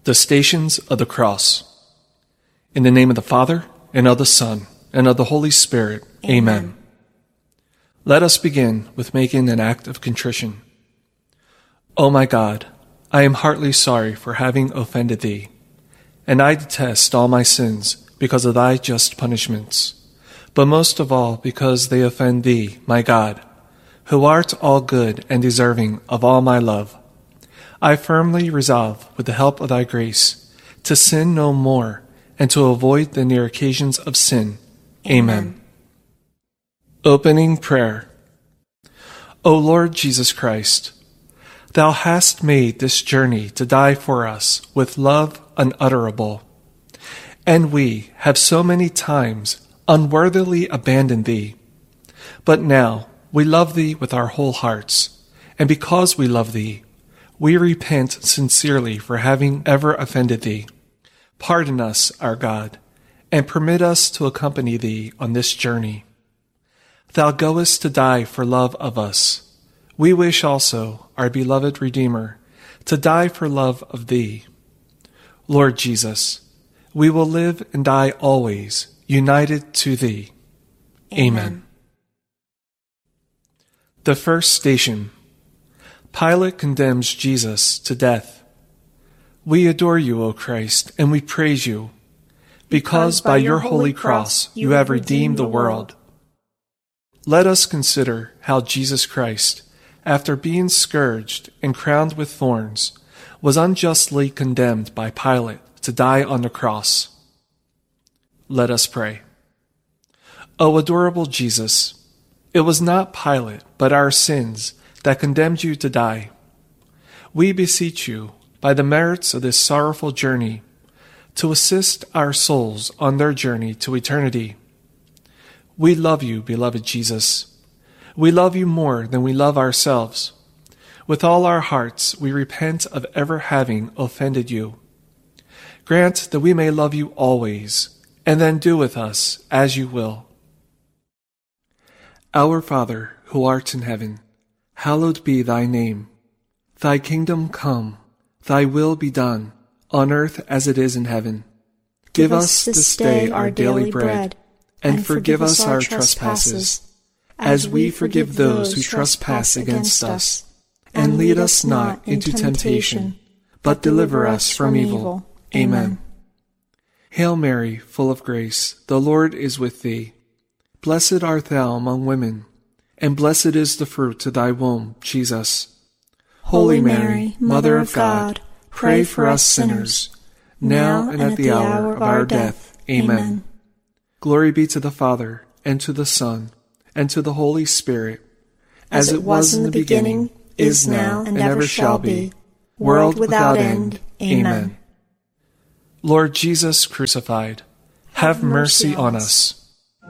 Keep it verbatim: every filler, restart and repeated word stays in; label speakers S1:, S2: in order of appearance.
S1: The Stations of the Cross. In the name of the Father, and of the Son, and of the Holy Spirit. Amen. Amen. Let us begin with making an act of contrition. O my God, I am heartily sorry for having offended thee, and I detest all my sins because of thy just punishments, but most of all because they offend thee, my God, who art all good and deserving of all my love. I firmly resolve, with the help of thy grace, to sin no more and to avoid the near occasions of sin. Amen. Amen. Opening Prayer. O Lord Jesus Christ, thou hast made this journey to die for us with love unutterable, and we have so many times unworthily abandoned thee. But now we love thee with our whole hearts, and because we love thee, we repent sincerely for having ever offended thee. Pardon us, our God, and permit us to accompany thee on this journey. Thou goest to die for love of us. We wish also, our beloved Redeemer, to die for love of thee. Lord Jesus, we will live and die always, united to thee. Amen. Amen. The first station. Pilate condemns Jesus to death. We adore you, O Christ, and we praise you, because by your holy cross you have redeemed the world. Let us consider how Jesus Christ, after being scourged and crowned with thorns, was unjustly condemned by Pilate to die on the cross. Let us pray. O adorable Jesus, it was not Pilate, but our sins that condemned you to die. We beseech you, by the merits of this sorrowful journey, to assist our souls on their journey to eternity. We love you, beloved Jesus. We love you more than we love ourselves. With all our hearts, we repent of ever having offended you. Grant that we may love you always, and then do with us as you will. Our Father, who art in heaven, hallowed be thy name. Thy kingdom come, thy will be done, on earth as it is in heaven. Give, Give us this day our daily bread, and forgive us our trespasses, as we forgive those who trespass against us. And lead us not into temptation, but deliver us from evil. Amen. Hail Mary, full of grace, the Lord is with thee. Blessed art thou among women, and blessed is the fruit of thy womb, Jesus. Holy Mary, Mother of God, pray for us sinners, now and at the hour of our death. Amen. Glory be to the Father, and to the Son, and to the Holy Spirit, as it was in the beginning, is now, and ever shall be, world without end. Amen. Lord Jesus crucified, have mercy on us.